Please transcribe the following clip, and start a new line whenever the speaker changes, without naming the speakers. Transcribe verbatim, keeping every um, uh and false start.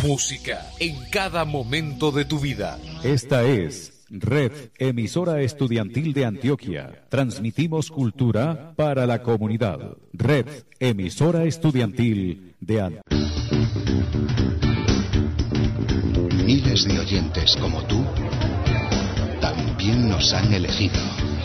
Música en cada momento de tu vida.
Esta es Red Emisora Estudiantil de Antioquia. Transmitimos cultura para la comunidad. Red Emisora Estudiantil de Antioquia.
Miles de oyentes como tú también nos han elegido.